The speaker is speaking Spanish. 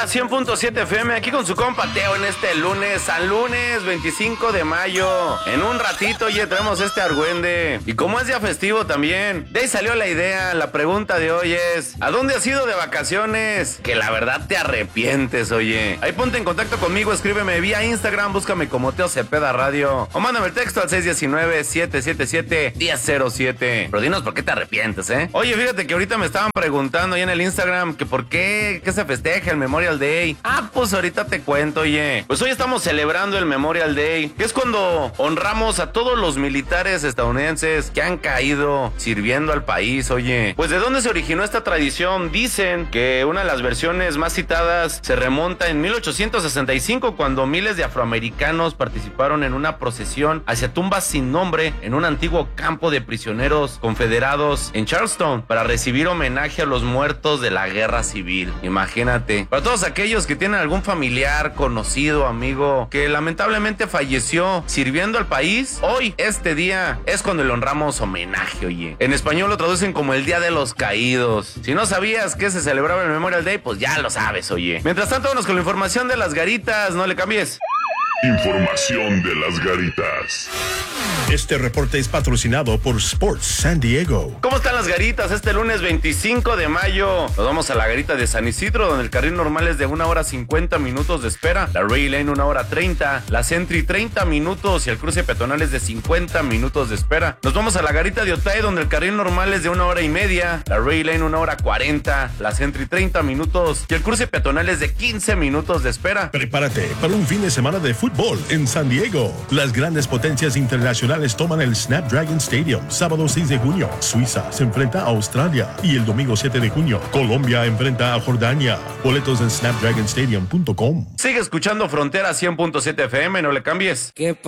Frontera 100.7 FM, aquí con su compa Teo en este lunes, San Lunes 25 de mayo. En un ratito, oye, traemos este argüende. Y como es día festivo también, de ahí salió la idea. La pregunta de hoy es: ¿a dónde has ido de vacaciones? Que la verdad te arrepientes, oye. Ahí ponte en contacto conmigo, escríbeme vía Instagram, búscame como Teo Cepeda Radio, o mándame el texto al 619-777-1007. Pero dinos por qué te arrepientes, ¿eh? Oye, fíjate que ahorita me estaban preguntando ahí en el Instagram que por qué se festeja el Memorial Day. Pues ahorita te cuento, oye. Pues hoy estamos celebrando el Memorial Day, que es cuando honramos a todos los militares estadounidenses que han caído sirviendo al país, oye. Pues ¿de dónde se originó esta tradición? Dicen que una de las versiones más citadas se remonta en 1865, cuando miles de afroamericanos participaron en una procesión hacia tumbas sin nombre en un antiguo campo de prisioneros confederados en Charleston para recibir homenaje a los muertos de la guerra civil. Imagínate. Para todos aquellos que tienen algún familiar, conocido, amigo que lamentablemente falleció sirviendo al país, hoy, este día, es cuando le honramos homenaje, oye. En español lo traducen como el Día de los Caídos. Si no sabías que se celebraba el Memorial Day, pues ya lo sabes, oye. Mientras tanto, vámonos con la información de las garitas, no le cambies. Información de las garitas. Este reporte es patrocinado por Sports San Diego. ¿Cómo están las garitas? Este lunes 25 de mayo nos vamos a la garita de San Isidro, donde el carril normal es de 1 hora 50 minutos de espera, la Ray Lane 1 hora 30, la Sentry 30 minutos y el cruce peatonal es de 50 minutos de espera. Nos vamos a la garita de Otay, donde el carril normal es de 1 hora y media, la Ray Lane 1 hora 40, la Sentry 30 minutos y el cruce peatonal es de 15 minutos de espera. Prepárate para un fin de semana de fútbol en San Diego. Las grandes potencias internacionales toman el Snapdragon Stadium. Sábado 6 de junio, Suiza se enfrenta a Australia. Y el domingo 7 de junio, Colombia enfrenta a Jordania. Boletos en snapdragonstadium.com. Sigue escuchando Frontera 100.7 FM, no le cambies.